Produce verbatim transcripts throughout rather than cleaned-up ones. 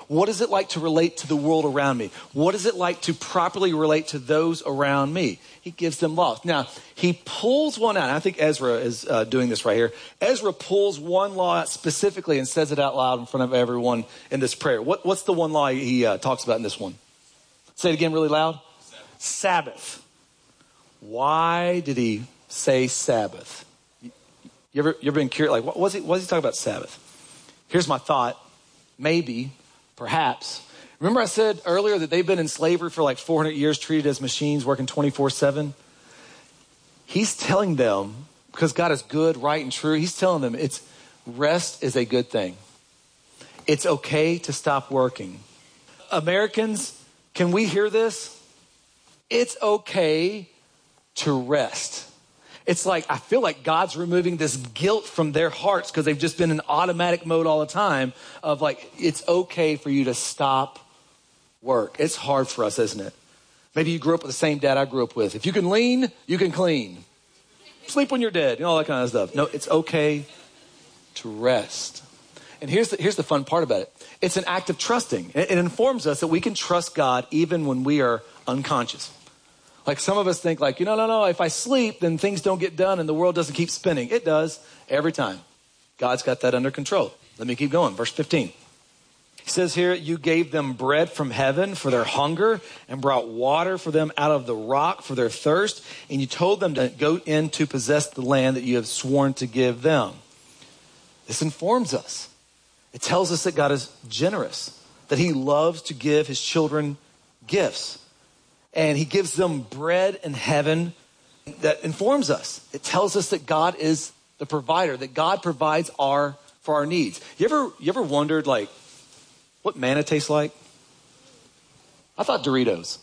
What is it like to relate to the world around me? What is it like to properly relate to those around me? He gives them laws. Now, he pulls one out. I think Ezra is uh, doing this right here. Ezra pulls one law out specifically and says it out loud in front of everyone in this prayer. What, what's the one law he uh, talks about in this one? Say it again really loud. Sabbath. Sabbath. Why did he say Sabbath? You ever, you ever been curious? Like, what was he, what was he talking about Sabbath? Here's my thought. Maybe, perhaps. Remember I said earlier that they've been in slavery for like four hundred years, treated as machines, working twenty-four seven? He's telling them, because God is good, right, and true, he's telling them it's rest is a good thing. It's okay to stop working. Americans, can we hear this? It's okay to rest. It's like, I feel like God's removing this guilt from their hearts because they've just been in automatic mode all the time of like, it's okay for you to stop work. It's hard for us, isn't it? Maybe you grew up with the same dad I grew up with. If you can lean, you can clean. Sleep when you're dead, you know, all that kind of stuff. No, it's okay to rest. And here's the, here's the fun part about it. It's an act of trusting. It, it informs us that we can trust God even when we are unconscious. Like some of us think like, you know, no, no, if I sleep, then things don't get done and the world doesn't keep spinning. It does every time. God's got that under control. Let me keep going. Verse fifteen. He says here, you gave them bread from heaven for their hunger and brought water for them out of the rock for their thirst. And you told them to go in to possess the land that you have sworn to give them. This informs us. It tells us that God is generous, that he loves to give his children gifts. And he gives them bread in heaven that informs us. It tells us that God is the provider, that God provides our for our needs. You ever you ever wondered like what manna tastes like? I thought Doritos.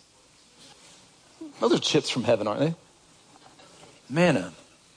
Those are chips from heaven, aren't they? Manna.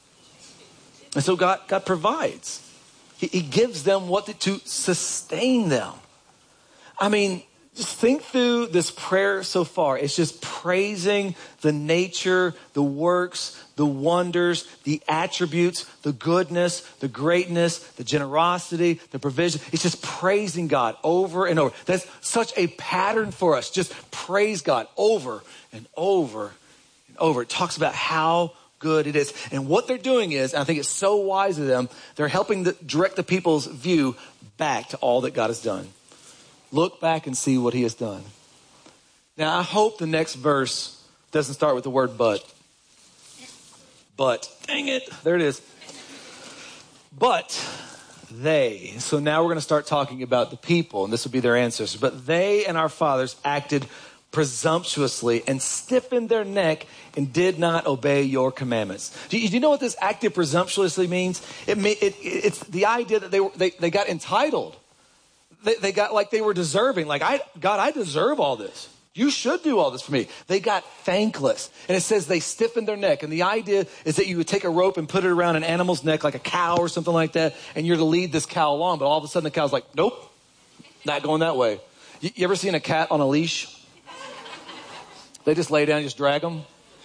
And so God God provides. He, he gives them what to, to sustain them. I mean, just think through this prayer so far. It's just praising the nature, the works, the wonders, the attributes, the goodness, the greatness, the generosity, the provision. It's just praising God over and over. That's such a pattern for us. Just praise God over and over and over. It talks about how good it is. And what they're doing is, and I think it's so wise of them, they're helping the, direct the people's view back to all that God has done. Look back and see what he has done. Now, I hope the next verse doesn't start with the word but. But, dang it, there it is. But they, so now we're going to start talking about the people, and this will be their ancestors. But they and our fathers acted presumptuously and stiffened their neck and did not obey your commandments. Do you, do you know what this acted presumptuously means? It, it, it's the idea that they, were, they, they got entitled. They, they got like they were deserving. Like, I, God, I deserve all this. You should do all this for me. They got thankless. And it says they stiffened their neck. And the idea is that you would take a rope and put it around an animal's neck like a cow or something like that. And you're to lead this cow along. But all of a sudden the cow's like, nope, not going that way. You, you ever seen a cat on a leash? They just lay down and just drag them.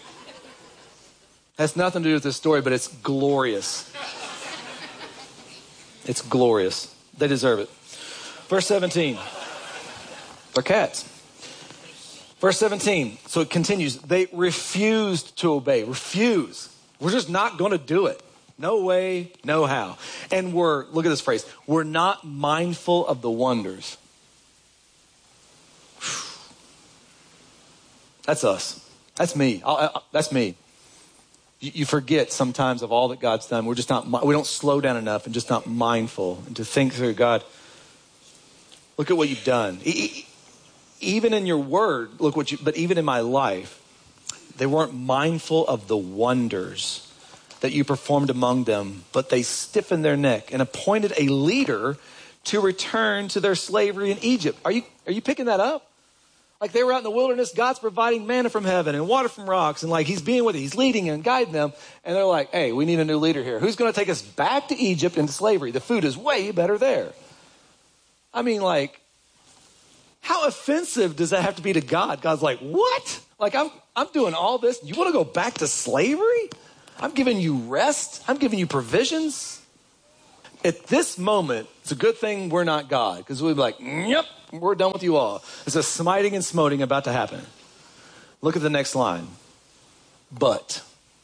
Has nothing to do with this story, but it's glorious. It's glorious. They deserve it. Verse seventeen. They're cats. Verse seventeen. So it continues. They refused to obey. Refuse. We're just not going to do it. No way, no how. And we're, look at this phrase, we're not mindful of the wonders. That's us. That's me. I, I, that's me. You, you forget sometimes of all that God's done. We're just not, we don't slow down enough and just not mindful and to think through, God, look at what you've done. Even in your word, look what you, but even in my life, they weren't mindful of the wonders that you performed among them, but they stiffened their neck and appointed a leader to return to their slavery in Egypt. Are you, are you picking that up? Like they were out in the wilderness, God's providing manna from heaven and water from rocks. And like he's being with them, he's leading and guiding them. And they're like, hey, we need a new leader here. Who's going to take us back to Egypt into slavery? The food is way better there. I mean, like, how offensive does that have to be to God? God's like, what? Like, I'm I'm doing all this. You want to go back to slavery? I'm giving you rest. I'm giving you provisions. at this moment, it's a good thing we're not God, because we'd be like, yep, we're done with you all. There's a smiting and smoting about to happen. Look at the next line. But,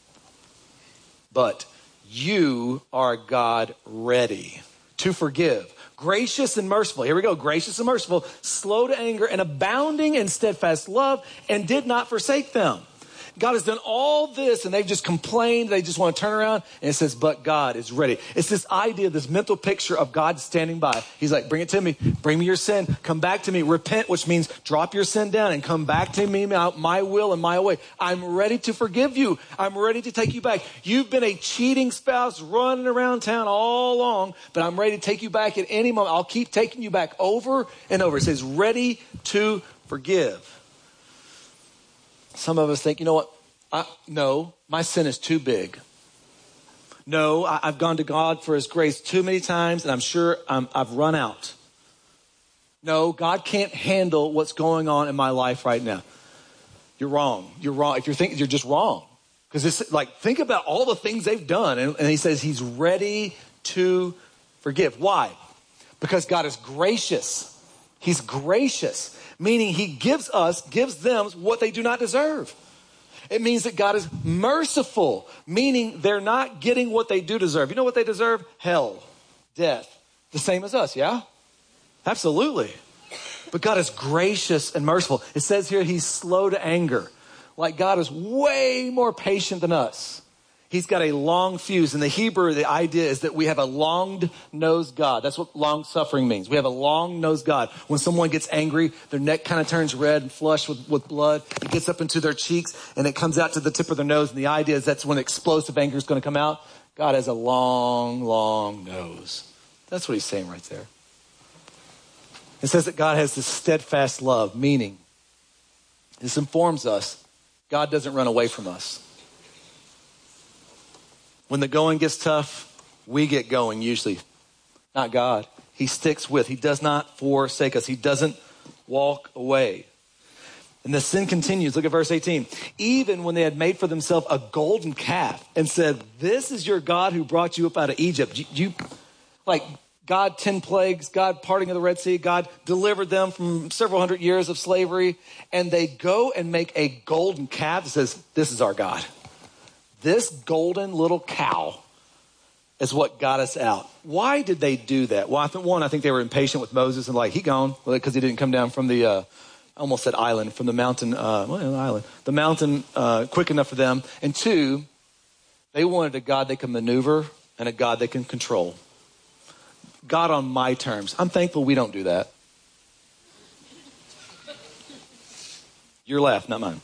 but you are God ready to forgive, gracious and merciful. Here we go. Gracious and merciful, slow to anger and abounding in steadfast love, and did not forsake them. God has done all this and they've just complained. They just want to turn around, and it says, but God is ready. It's this idea, this mental picture of God standing by. He's like, bring it to me. Bring me your sin. Come back to me. Repent, which means drop your sin down and come back to me, my will and my way. I'm ready to forgive you. I'm ready to take you back. You've been a cheating spouse running around town all along, but I'm ready to take you back at any moment. I'll keep taking you back over and over. It says ready to forgive. Some of us think, you know what? I, no, my sin is too big. No, I, I've gone to God for his grace too many times, and I'm sure I'm, I've run out. No, God can't handle what's going on in my life right now. You're wrong. You're wrong. If you're thinking, you're just wrong. Because it's like, think about all the things they've done. And, and he says he's ready to forgive. Why? Because God is gracious. He's gracious. Meaning he gives us, gives them what they do not deserve. It means that God is merciful, meaning they're not getting what they do deserve. You know what they deserve? Hell, death, the same as us, yeah? Absolutely. But God is gracious and merciful. It says here he's slow to anger. Like God is way more patient than us. He's got a long fuse. In the Hebrew, the idea is that we have a long-nosed God. That's what long-suffering means. We have a long-nosed God. When someone gets angry, their neck kind of turns red and flushed with, with blood. It gets up into their cheeks, and it comes out to the tip of their nose. And the idea is that's when explosive anger is going to come out. God has a long, long nose. That's what he's saying right there. It says that God has this steadfast love, meaning this informs us God doesn't run away from us. When the going gets tough, we get going usually. Not God. He sticks with. He does not forsake us. He doesn't walk away. And the sin continues. Look at verse eighteen. Even when they had made for themselves a golden calf and said, this is your God who brought you up out of Egypt. You, you like God, ten plagues, God parting of the Red Sea, God delivered them from several hundred years of slavery. And they go and make a golden calf that says, this is our God. This golden little cow is what got us out. Why did they do that? Well, I think one, I think they were impatient with Moses and like, he gone, because he didn't come down from the, uh, I almost said island, from the mountain, uh, well, island, the mountain uh, quick enough for them. And two, they wanted a God they can maneuver and a God they can control. God on my terms. I'm thankful we don't do that. Your laugh, not mine.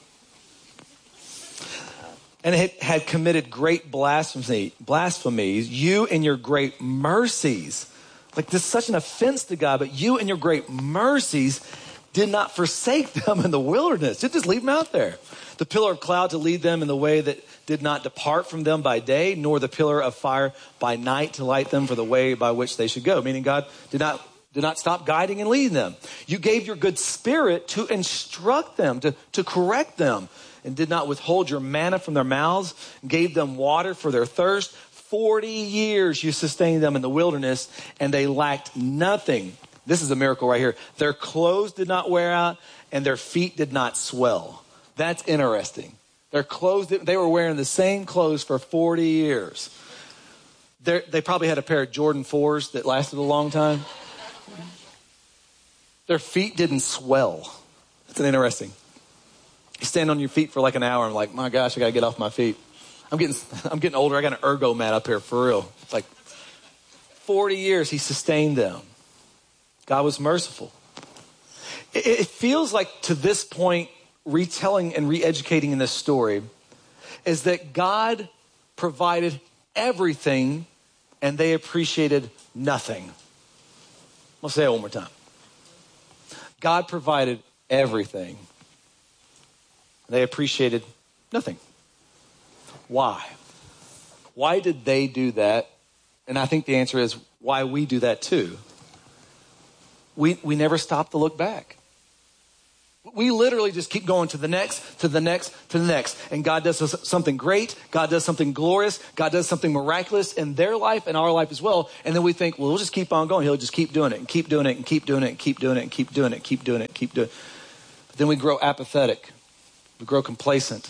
And it had committed great blasphemy, blasphemies, you and your great mercies. Like this is such an offense to God, but you and your great mercies did not forsake them in the wilderness. You just leave them out there. The pillar of cloud to lead them in the way that did not depart from them by day, nor the pillar of fire by night to light them for the way by which they should go. Meaning God did not, did not stop guiding and leading them. You gave your good spirit to instruct them, to, to correct them, and did not withhold your manna from their mouths, gave them water for their thirst. Forty years you sustained them in the wilderness, and they lacked nothing. This is a miracle right here. Their clothes did not wear out, and their feet did not swell. That's interesting. Their clothes, they were wearing the same clothes for forty years. They're, they probably had a pair of Jordan fours that lasted a long time. Their feet didn't swell. That's interesting. You stand on your feet for like an hour and I'm like, my gosh, I got to get off my feet. I'm getting I'm getting older. I got an ergo mat up here for real. It's like forty years he sustained them. God was merciful. It, it feels like to this point, retelling and re-educating in this story is that God provided everything and they appreciated nothing. I'll say it one more time. God provided everything. They appreciated nothing. Why? Why did they do that? And I think the answer is why we do that too. We we never stop to look back. We literally just keep going to the next, to the next, to the next. And God does something great. God does something glorious. God does something miraculous in their life and our life as well. And then we think, well, we'll just keep on going. He'll just keep doing it and keep doing it and keep doing it and keep doing it and keep doing it and keep doing it and keep doing it. But then we grow apathetic. We grow complacent.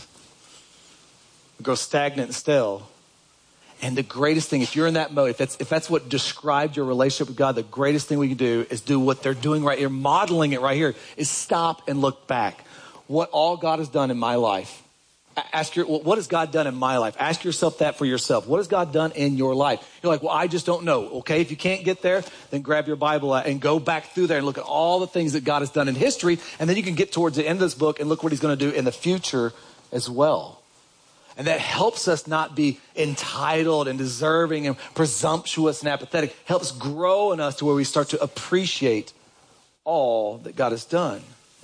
We grow stagnant and stale. And the greatest thing, if you're in that mode, if that's, if that's what described your relationship with God, the greatest thing we can do is do what they're doing right here, modeling it right here, is stop and look back. What all God has done in my life. Ask your, well, what has God done in my life? Ask yourself that for yourself. What has God done in your life? You're like, well, I just don't know. Okay, if you can't get there, then grab your Bible out and go back through there and look at all the things that God has done in history. And then you can get towards the end of this book and look what he's going to do in the future as well. And that helps us not be entitled and deserving and presumptuous and apathetic. Helps grow in us to where we start to appreciate all that God has done.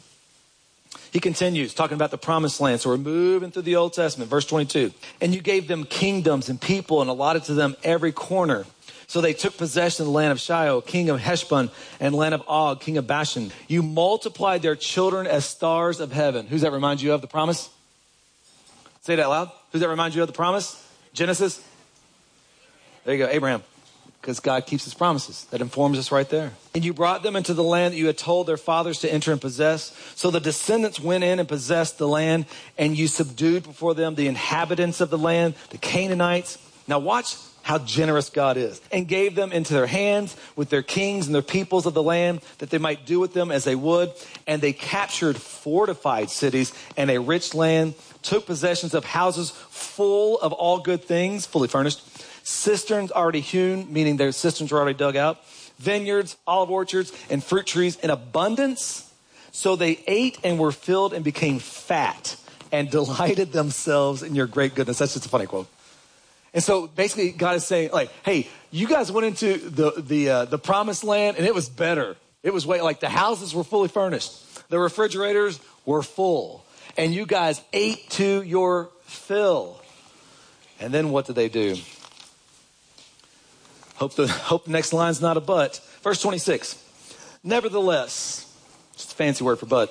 He continues talking about the promised land. So we're moving through the Old Testament, verse twenty-two. And you gave them kingdoms and people and allotted to them every corner. So they took possession of the land of Shiloh, king of Heshbon, and land of Og, king of Bashan. You multiplied their children as stars of heaven. Who's that remind you of the promise? Say that loud. Who's that remind you of the promise? Genesis? There you go, Abraham. Because God keeps his promises. That informs us right there. And you brought them into the land that you had told their fathers to enter and possess. So the descendants went in and possessed the land, and you subdued before them the inhabitants of the land, the Canaanites. Now watch how generous God is. And gave them into their hands with their kings and their peoples of the land, that they might do with them as they would. And they captured fortified cities and a rich land, took possessions of houses full of all good things, fully furnished, cisterns already hewn, meaning their cisterns were already dug out, vineyards, olive orchards, and fruit trees in abundance. So they ate and were filled and became fat and delighted themselves in your great goodness. That's just a funny quote. And so basically God is saying, like, hey, you guys went into the the uh, the promised land and it was better. It was way, like the houses were fully furnished. The refrigerators were full. And you guys ate to your fill. And then what did they do? Hope the, hope the next line's not a but. Verse twenty-six. Nevertheless, just a fancy word for but.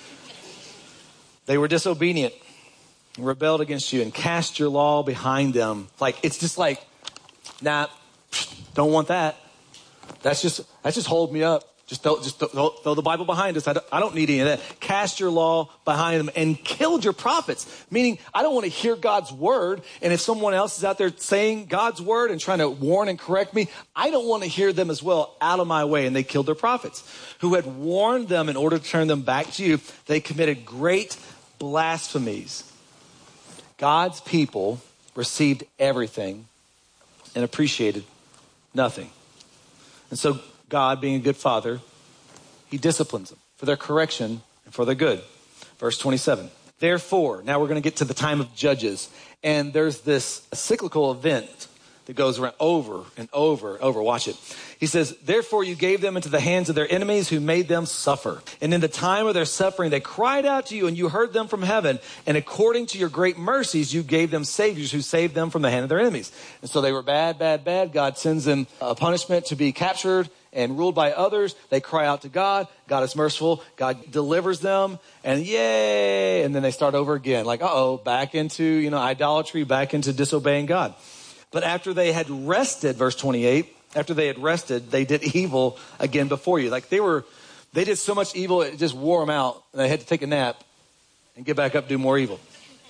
They were disobedient, rebelled against you, and cast your law behind them. Like, it's just like, nah, don't want that. That's just, that's just hold me up. Just throw, just throw, throw the Bible behind us. I don't, I don't need any of that. Cast your law behind them and killed your prophets. Meaning, I don't want to hear God's word. And if someone else is out there saying God's word and trying to warn and correct me, I don't want to hear them as well. Out of my way. And they killed their prophets who had warned them in order to turn them back to you. They committed great blasphemies. God's people received everything and appreciated nothing. And so God, being a good father, he disciplines them for their correction and for their good. Verse twenty-seven. Therefore, now we're going to get to the time of Judges. And there's this cyclical event that goes around over and over and over. Watch it. He says, therefore you gave them into the hands of their enemies who made them suffer. And in the time of their suffering, they cried out to you and you heard them from heaven. And according to your great mercies, you gave them saviors who saved them from the hand of their enemies. And so they were bad, bad, bad. God sends them a punishment to be captured and ruled by others. They cry out to God. God is merciful. God delivers them. And yay. And then they start over again. Like, uh-oh, back into, you know, idolatry, back into disobeying God. But after they had rested, verse twenty-eight, after they had rested, they did evil again before you. Like they were, they did so much evil, it just wore them out. And they had to take a nap and get back up, do more evil.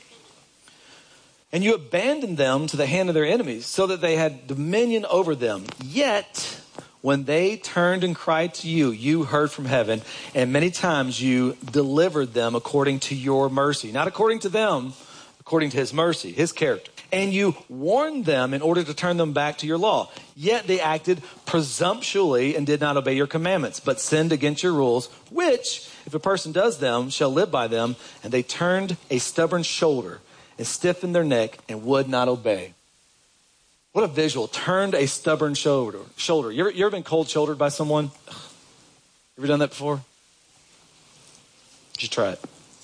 And you abandoned them to the hand of their enemies so that they had dominion over them. Yet, when they turned and cried to you, you heard from heaven, and many times you delivered them according to your mercy. Not according to them, according to his mercy, his character. And you warned them in order to turn them back to your law. Yet they acted presumptuously and did not obey your commandments, but sinned against your rules, which, if a person does them, shall live by them. And they turned a stubborn shoulder and stiffened their neck and would not obey. What a visual. Turned a stubborn shoulder. Shoulder. You ever, you ever been cold-shouldered by someone? Ever done that before? You should try it.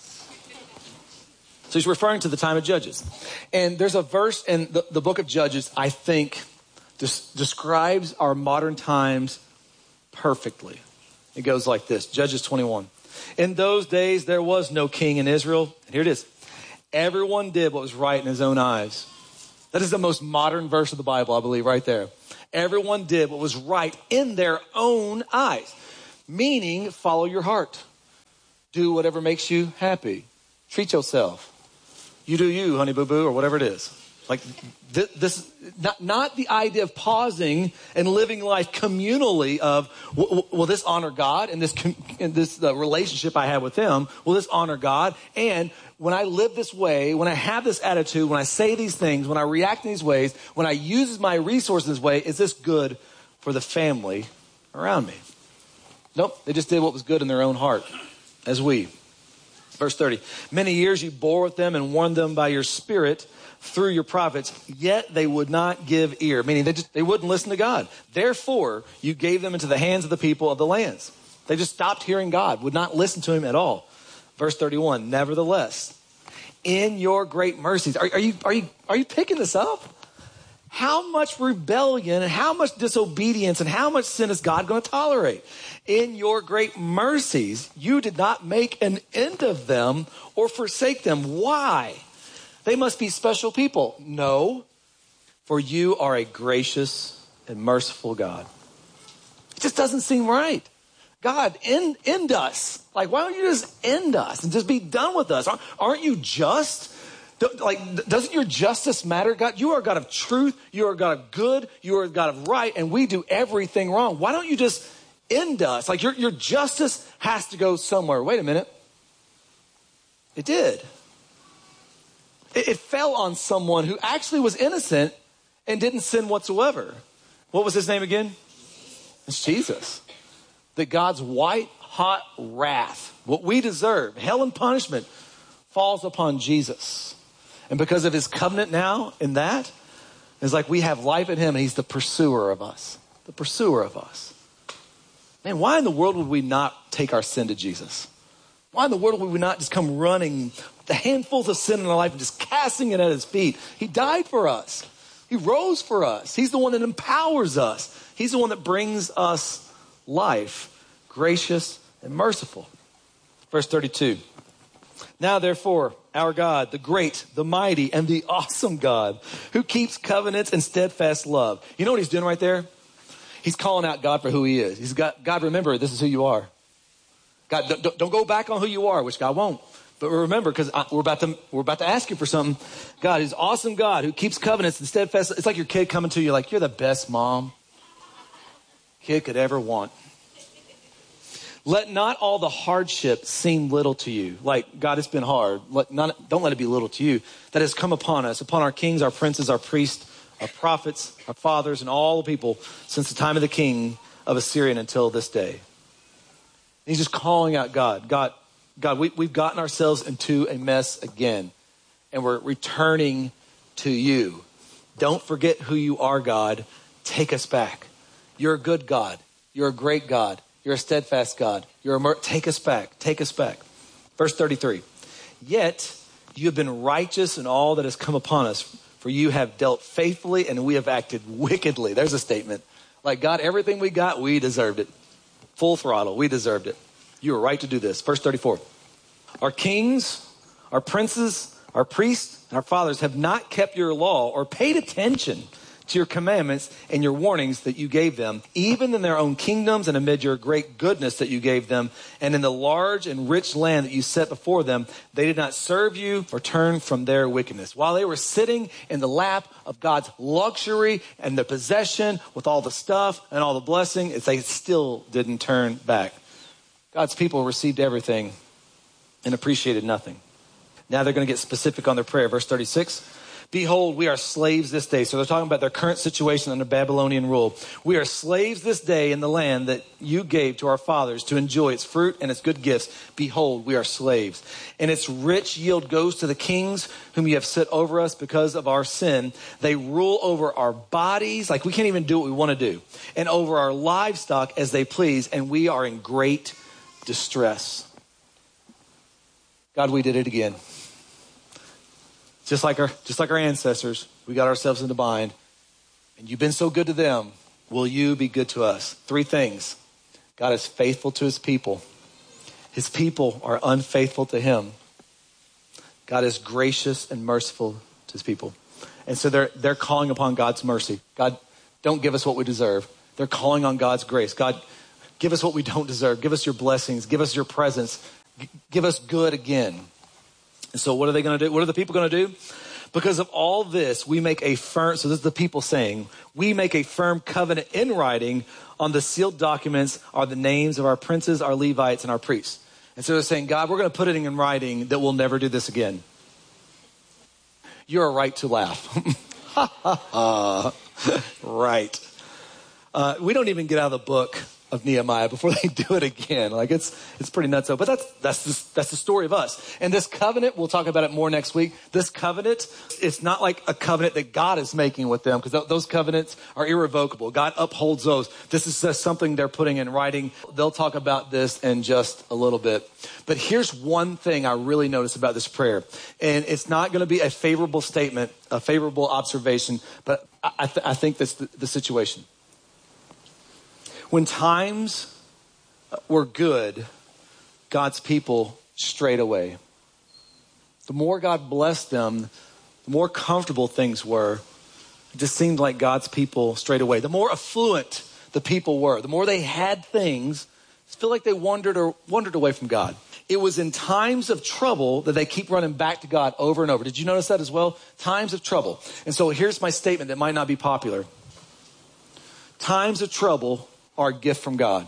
So he's referring to the time of Judges. And there's a verse in the, the book of Judges, I think, des- describes our modern times perfectly. It goes like this, Judges twenty-one. In those days, there was no king in Israel. And here it is. Everyone did what was right in his own eyes. That is the most modern verse of the Bible, I believe, right there. Everyone did what was right in their own eyes. Meaning, follow your heart. Do whatever makes you happy. Treat yourself. You do you, honey boo boo, or whatever it is. Like this, this not, not the idea of pausing and living life communally of, will, will this honor God in this, in this uh, relationship I have with him? Will this honor God? And when I live this way, when I have this attitude, when I say these things, when I react in these ways, when I use my resources this way, is this good for the family around me? Nope, they just did what was good in their own heart, as we. Verse thirty, many years you bore with them and warned them by your spirit through your prophets, yet they would not give ear, meaning they just, they wouldn't listen to God. Therefore, you gave them into the hands of the people of the lands. They just stopped hearing God, would not listen to him at all. Verse thirty-one, nevertheless, in your great mercies, are, are you are you are you picking this up? How much rebellion and how much disobedience and how much sin is God going to tolerate? In your great mercies, you did not make an end of them or forsake them. Why? They must be special people. No, for you are a gracious and merciful God. It just doesn't seem right. God, end, end us. Like, why don't you just end us and just be done with us? Aren't you just? Like, doesn't your justice matter? God, you are a God of truth. You are a God of good. You are a God of right. And we do everything wrong. Why don't you just end us? Like, your, your justice has to go somewhere. Wait a minute. It did. It, it fell on someone who actually was innocent and didn't sin whatsoever. What was his name again? It's Jesus. That God's white hot wrath, what we deserve, hell and punishment, falls upon Jesus. And because of his covenant now in that, it's like we have life in him and he's the pursuer of us. The pursuer of us. Man, why in the world would we not take our sin to Jesus? Why in the world would we not just come running the handfuls of sin in our life and just casting it at his feet? He died for us. He rose for us. He's the one that empowers us. He's the one that brings us life, gracious and merciful. Verse thirty-two. Now, therefore, our God, the great, the mighty, and the awesome God, who keeps covenants and steadfast love. You know what he's doing right there? He's calling out God for who he is. He's got, God, remember, this is who you are. God, don't, don't go back on who you are, which God won't. But remember, because we're about to we're about to ask you for something. God, he's awesome God who keeps covenants and steadfast. It's like your kid coming to you like, you're the best mom kid could ever want. Let not all the hardship seem little to you. Like, God, it's been hard. Let not, don't let it be little to you. That has come upon us, upon our kings, our princes, our priests, our prophets, our fathers, and all the people since the time of the king of Assyria until this day. And he's just calling out God. God, God, we, we've gotten ourselves into a mess again. And we're returning to you. Don't forget who you are, God. Take us back. You're a good God. You're a great God. You're a steadfast God. You're a mer- take us back. Take us back. Verse thirty-three. Yet you have been righteous in all that has come upon us, for you have dealt faithfully and we have acted wickedly. There's a statement. Like, God, everything we got, we deserved it. Full throttle. We deserved it. You were right to do this. Verse thirty-four. Our kings, our princes, our priests, and our fathers have not kept your law or paid attention to your commandments and your warnings that you gave them, even in their own kingdoms and amid your great goodness that you gave them, and in the large and rich land that you set before them, they did not serve you or turn from their wickedness. While they were sitting in the lap of God's luxury and the possession with all the stuff and all the blessing, they still didn't turn back. God's people received everything and appreciated nothing. Now they're going to get specific on their prayer. Verse thirty-six. Behold, we are slaves this day. So they're talking about their current situation under Babylonian rule. We are slaves this day in the land that you gave to our fathers to enjoy its fruit and its good gifts. Behold, we are slaves. And its rich yield goes to the kings whom you have set over us because of our sin. They rule over our bodies, like we can't even do what we want to do, and over our livestock as they please, and we are in great distress. God, we did it again. Just like our just like our ancestors, we got ourselves into bind. And you've been so good to them. Will you be good to us? Three things. God is faithful to his people. his people are unfaithful to him, God is gracious and merciful to his people. And so they're they're calling upon God's mercy. God, don't give us what we deserve. They're calling on God's grace. God, give us what we don't deserve. Give us your blessings. Give us your presence. G- give us good again. And so what are they going to do? What are the people going to do? Because of all this, we make a firm, so this is the people saying, we make a firm covenant in writing. On the sealed documents are the names of our princes, our Levites, and our priests. And so they're saying, God, we're going to put it in writing that we'll never do this again. You're right to laugh. Ha, ha, ha. Right. Uh, we don't even get out of the book of Nehemiah before they do it again. Like it's it's pretty nuts. But that's that's the, that's the story of us. And this covenant, we'll talk about it more next week. This covenant, it's not like a covenant that God is making with them, because th- those covenants are irrevocable. God upholds those. This is just something they're putting in writing. They'll talk about this in just a little bit. But here's one thing I really notice about this prayer. And it's not going to be a favorable statement, a favorable observation, but I, th- I think that's the, the situation. When times were good, God's people strayed away. The more God blessed them, the more comfortable things were. It just seemed like God's people strayed away. The more affluent the people were, the more they had things, I feel like they wandered or wandered away from God. It was in times of trouble that they keep running back to God over and over. Did you notice that as well? Times of trouble. And so here's my statement that might not be popular. Times of trouble are a gift from God.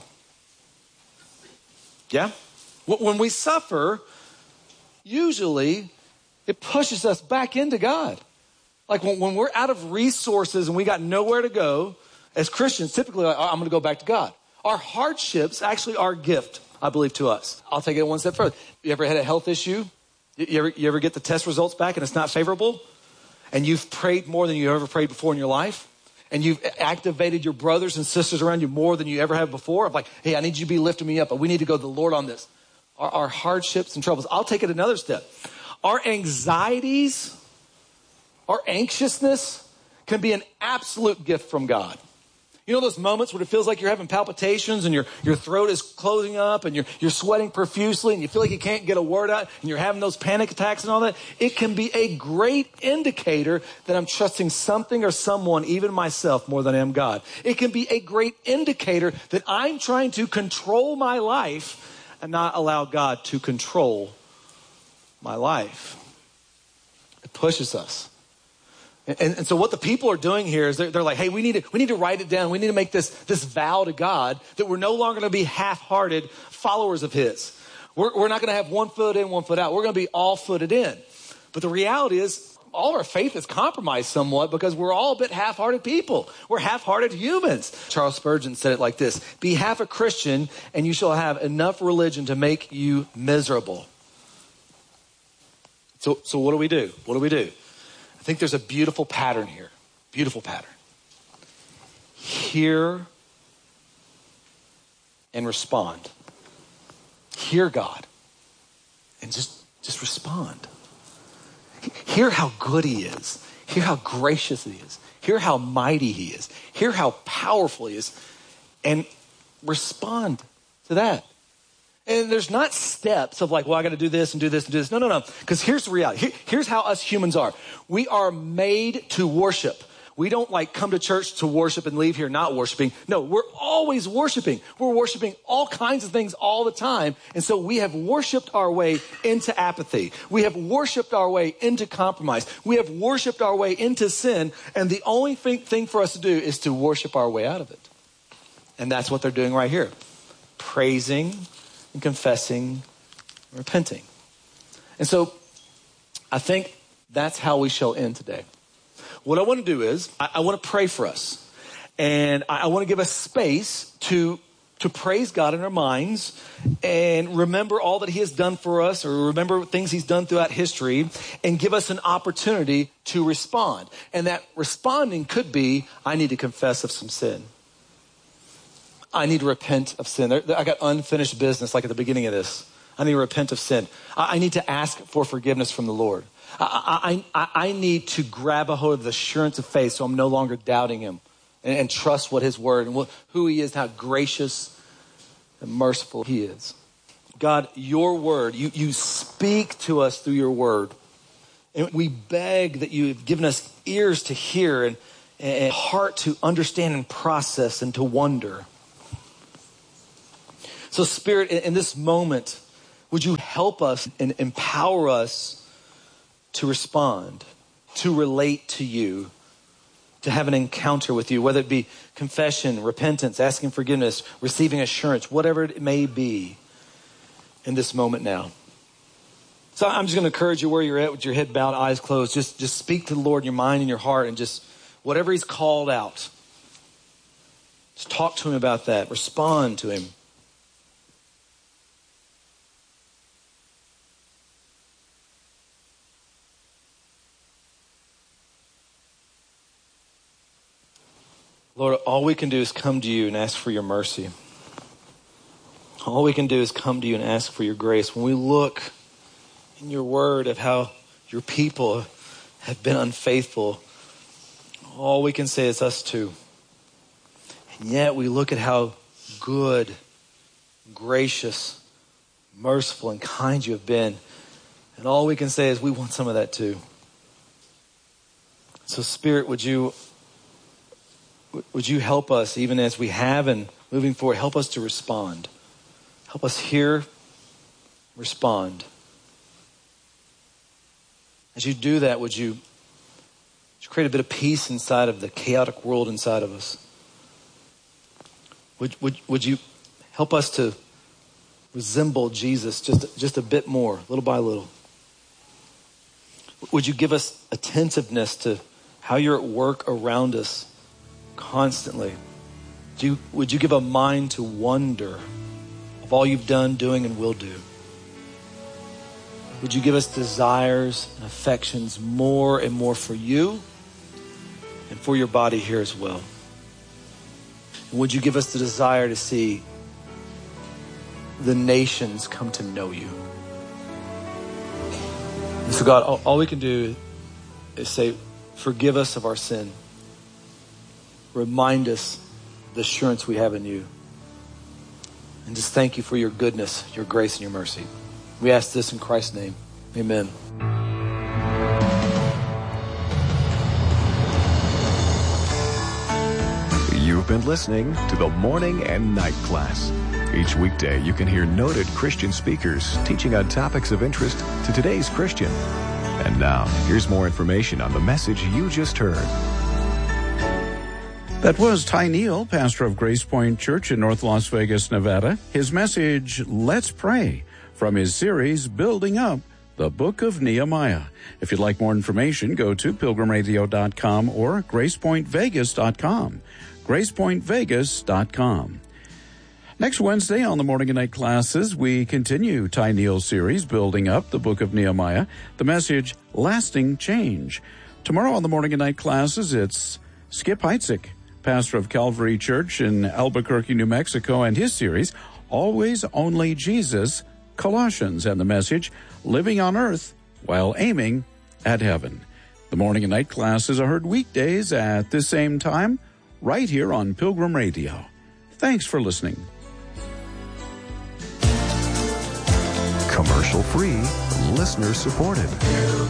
Yeah? When we suffer, usually it pushes us back into God. Like when, when we're out of resources and we got nowhere to go, as Christians, typically like, oh, I'm going to go back to God. Our hardships actually are a gift, I believe, to us. I'll take it one step further. You ever had a health issue? You ever, you ever get the test results back and it's not favorable? And you've prayed more than you ever prayed before in your life? And you've activated your brothers and sisters around you more than you ever have before. Of like, hey, I need you to be lifting me up, but we need to go to the Lord on this. Our, our hardships and troubles. I'll take it another step. Our anxieties, our anxiousness can be an absolute gift from God. You know those moments when it feels like you're having palpitations and your, your throat is closing up and you're, you're sweating profusely and you feel like you can't get a word out and you're having those panic attacks and all that? It can be a great indicator that I'm trusting something or someone, even myself, more than I am God. It can be a great indicator that I'm trying to control my life and not allow God to control my life. It pushes us. And, and so what the people are doing here is they're, they're like, hey, we need to we need to write it down. We need to make this, this vow to God that we're no longer going to be half-hearted followers of his. We're, we're not going to have one foot in, one foot out. We're going to be all footed in. But the reality is all of our faith is compromised somewhat because we're all a bit half-hearted people. We're half-hearted humans. Charles Spurgeon said it like this: be half a Christian and you shall have enough religion to make you miserable. So, so what do we do? What do we do? I think there's a beautiful pattern here. Beautiful pattern. Hear and respond. Hear God and just, just respond. Hear how good he is. Hear how gracious he is. Hear how mighty he is. Hear how powerful he is. And respond to that. And there's not steps of like, well, I got to do this and do this and do this. No, no, no. Because here's the reality. Here, here's how us humans are. We are made to worship. We don't like come to church to worship and leave here not worshiping. No, we're always worshiping. We're worshiping all kinds of things all the time. And so we have worshiped our way into apathy. We have worshiped our way into compromise. We have worshiped our way into sin. And the only thing, thing for us to do is to worship our way out of it. And that's what they're doing right here. Praising and confessing, and repenting. And so I think that's how we shall end today. What I want to do is I, I want to pray for us. And I, I want to give us space to, to praise God in our minds and remember all that he has done for us, or remember things he's done throughout history, and give us an opportunity to respond. And that responding could be, I need to confess of some sin. I need to repent of sin. I got unfinished business like at the beginning of this. I need to repent of sin. I need to ask for forgiveness from the Lord. I, I, I need to grab a hold of the assurance of faith so I'm no longer doubting him, and, and trust what his word and what, who he is, how gracious and merciful he is. God, your word, you, you speak to us through your word. And we beg that you have given us ears to hear and, and a heart to understand and process and to wonder. So Spirit, in, in this moment, would you help us and empower us to respond, to relate to you, to have an encounter with you, whether it be confession, repentance, asking forgiveness, receiving assurance, whatever it may be in this moment now. So I'm just going to encourage you where you're at with your head bowed, eyes closed. Just, just speak to the Lord in your mind and your heart and just whatever he's called out. Just talk to him about that. Respond to him. Lord, all we can do is come to you and ask for your mercy. All we can do is come to you and ask for your grace. When we look in your word of how your people have been unfaithful, all we can say is us too. And yet we look at how good, gracious, merciful, and kind you have been. And all we can say is we want some of that too. So Spirit, would you Would you help us, even as we have and moving forward, help us to respond. Help us hear, respond. As you do that, would you, would you create a bit of peace inside of the chaotic world inside of us? Would, would, would you help us to resemble Jesus just, just a bit more, little by little? Would you give us attentiveness to how you're at work around us constantly? Would you, would you give a mind to wonder of all you've done, doing, and will do? Would you give us desires and affections more and more for you and for your body here as well? And would you give us the desire to see the nations come to know you? And so God, all, all we can do is say, forgive us of our sin. Remind us the assurance we have in you. And just thank you for your goodness, your grace, and your mercy. We ask this in Christ's name. Amen. You've been listening to the Morning and Night Class. Each weekday, you can hear noted Christian speakers teaching on topics of interest to today's Christian. And now, here's more information on the message you just heard. That was Ty Neal, pastor of Grace Point Church in North Las Vegas, Nevada. His message, Let's Pray, from his series, Building Up the Book of Nehemiah. If you'd like more information, go to pilgrim radio dot com or grace point vegas dot com. grace point vegas dot com. Next Wednesday on the Morning and Night Classes, we continue Ty Neal's series, Building Up the Book of Nehemiah. The message, Lasting Change. Tomorrow on the Morning and Night Classes, it's Skip Heitzig, pastor of Calvary Church in Albuquerque, New Mexico, and his series, Always Only Jesus, Colossians, and the message, Living on Earth While Aiming at Heaven. The Morning and Night Classes are heard weekdays at the same time, right here on Pilgrim Radio. Thanks for listening. Commercial free, listener supported.